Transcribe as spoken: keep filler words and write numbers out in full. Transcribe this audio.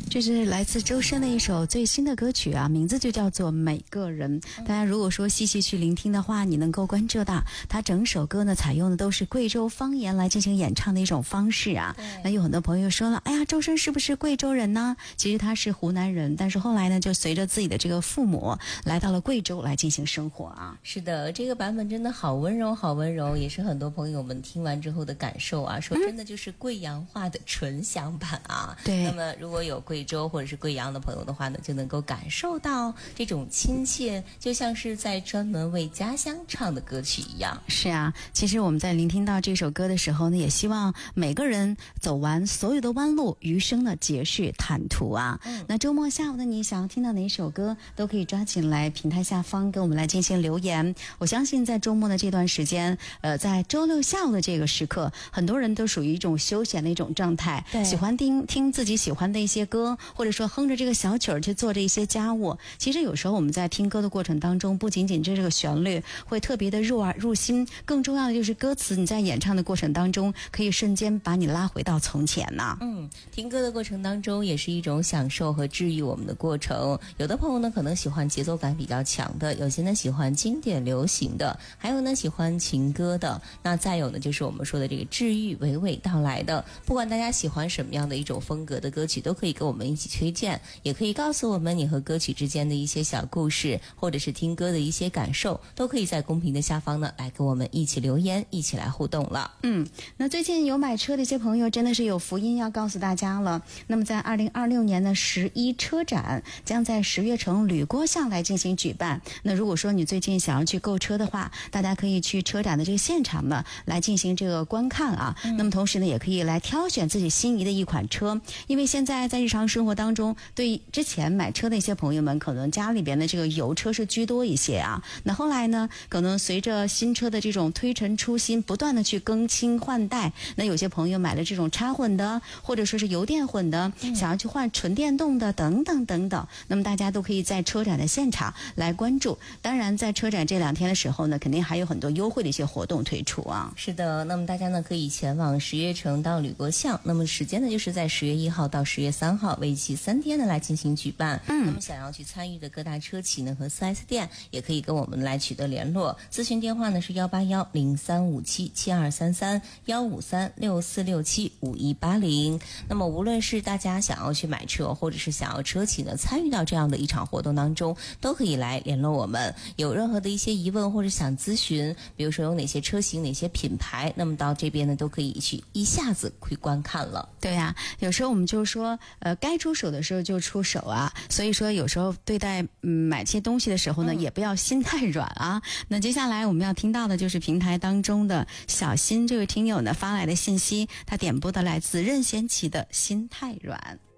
这是来自周深的一首最新的歌曲啊，名字就叫做《每个人》。大家如果说细细去聆听的话，你能够关注到他整首歌呢采用的都是贵州方言来进行演唱的一种方式啊。那有很多朋友说了，哎呀，周深是不是贵州人呢？其实他是湖南人，但是后来呢就随着自己的这个父母来到了贵州来进行生活啊。 是的，这个版本真的好温柔好温柔，也是很多朋友们听完之后的感受啊，说真的就是贵阳话的纯享版啊。 对， 那么如果有贵州或者是贵阳的朋友的话呢，就能够感受到这种亲切，就像是在专门为家乡唱的歌曲一样。 是啊，其实我们在聆听到这首歌的时候呢，也希望每个人走完所有的弯路，余生的皆是坦途啊。嗯、那周末下午呢，你想要听到哪一首歌，都可以抓紧来平台下方跟我们来进行留言。我相信在周末的这段时间，呃，在周六下午的这个时刻，很多人都属于一种休闲的一种状态，喜欢听听自己喜欢的一些歌，或者说哼着这个小曲儿去做着一些家务。其实有时候我们在听歌的过程当中，不仅仅这这个旋律会特别的入耳入心，更重要的就是歌词，你在演唱的过程当中可以瞬间把你拉回到从前呐、啊。 嗯，听歌的过程当中也是一种享受和治愈我们的过程。有的朋友呢可能喜欢节奏感比较强的，有些呢喜欢经典流行的，还有呢喜欢情歌的，那再有呢就是我们说的这个治愈娓娓道来的。不管大家喜欢什么样的一种风格的歌曲，都可以跟我们一起推荐，也可以告诉我们你和歌曲之间的一些小故事，或者是听歌的一些感受，都可以在公屏的下方呢来跟我们一起留言，一起来互动了。 嗯，那最近有买车的一些朋友真的是有福音要告诉大家了。那么在二零二六年的十一车展将在十月城吕郭巷来进行举办。那如果说你最近想要去购车的话，大家可以去车展的这个现场呢来进行这个观看啊。嗯、那么同时呢，也可以来挑选自己心仪的一款车，因为现在在日常生活当中，对之前买车的一些朋友们，可能家里边的这个油车是居多一些啊。那后来呢，可能随着新车的这种推陈出新，不断的去更新换代，那有些朋友买了这种插混的，或者说是油电混的，嗯、想要去换纯电动的等等等等。那么大家都可以在车展的现场来关注。当然，在车展这两天的时候呢，肯定还有很多优惠的一些活动推出啊。 是的，那么大家呢可以前往十月城到吕郭巷，那么时间呢就是在十月一号到十月三号，为期三天呢来进行举办。嗯，那么想要去参与的各大车企呢和 四 S 店，也可以跟我们来取得联络。咨询电话呢是幺八幺零三五七七二三三幺五三六四六七五一八零。那么无论是大家想要去买车，或者是想要车企呢参与到这样的一场活动当中，都可以来联络我们。有任何的一些疑问或者想咨询，比如说有哪些车型哪些品牌，那么到这边呢都可以去一下子去观看了。 对呀、啊，有时候我们就说呃该出手的时候就出手啊，所以说有时候对待、嗯、买这些东西的时候呢、嗯、也不要心太软啊。那接下来我们要听到的就是平台当中的小新这位听友呢发来的信息，他点播的来自任贤齐的心太软。